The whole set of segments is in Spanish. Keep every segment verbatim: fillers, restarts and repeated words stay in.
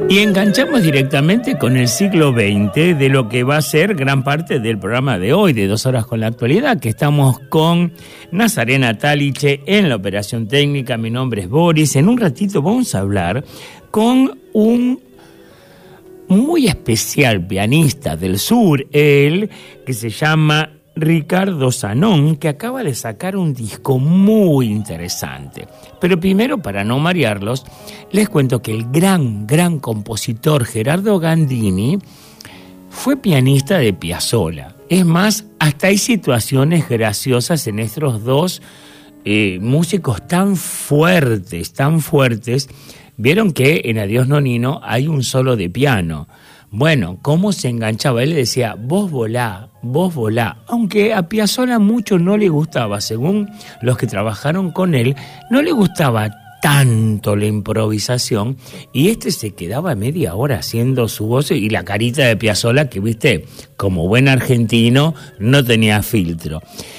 Y enganchamos directamente con el siglo veinte, de lo que va a ser gran parte del programa de hoy, de Dos Horas con la Actualidad, que estamos con Nazarena Taliche en la operación técnica. Mi nombre es Boris. En un ratito vamos a hablar con un muy especial pianista del sur, él, que se llama Ricardo Zanón, que acaba de sacar un disco muy interesante. Pero primero, para no marearlos, les cuento que el gran, gran compositor Gerardo Gandini fue pianista de Piazzolla. Es más, hasta hay situaciones graciosas en estos dos eh, músicos tan fuertes, tan fuertes. Vieron que en Adiós Nonino hay un solo de piano. Bueno, cómo se enganchaba. Él le decía, vos volá, vos volá. Aunque a Piazzolla mucho no le gustaba, según los que trabajaron con él, no le gustaba tanto la improvisación, y este se quedaba media hora haciendo su voz, y la carita de Piazzolla, que viste, como buen argentino, no tenía filtro.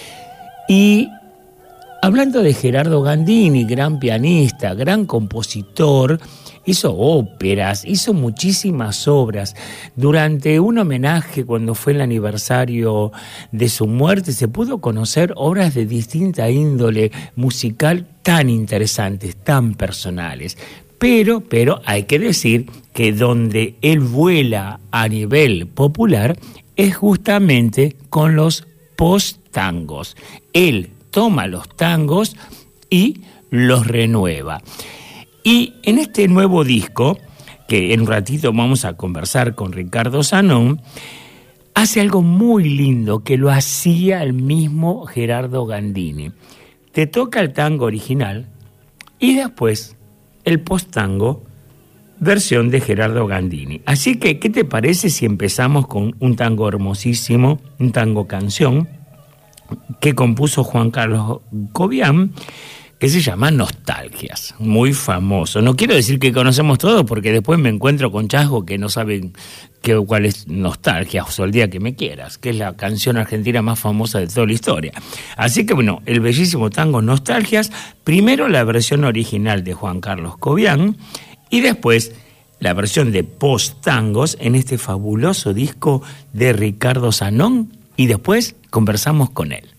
Y hablando de Gerardo Gandini, gran pianista, gran compositor, hizo óperas, hizo muchísimas obras. Durante un homenaje, cuando fue el aniversario de su muerte, se pudo conocer obras de distinta índole musical tan interesantes, tan personales. Pero, pero hay que decir que donde él vuela a nivel popular es justamente con los post-tangos. Él toma los tangos y los renueva. Y en este nuevo disco, que en un ratito vamos a conversar con Ricardo Zanón, hace algo muy lindo que lo hacía el mismo Gerardo Gandini. Te toca el tango original y después el post-tango, versión de Gerardo Gandini. Así que, ¿qué te parece si empezamos con un tango hermosísimo, un tango canción, que compuso Juan Carlos Cobian, que se llama Nostalgias, muy famoso? No quiero decir que conocemos todos, porque después me encuentro con chasgos que no saben qué, cuál es Nostalgias, o El día que me quieras, que es la canción argentina más famosa de toda la historia. Así que bueno, el bellísimo tango Nostalgias, primero la versión original de Juan Carlos Cobian, y después la versión de post-tangos en este fabuloso disco de Ricardo Zanón, y después conversamos con él.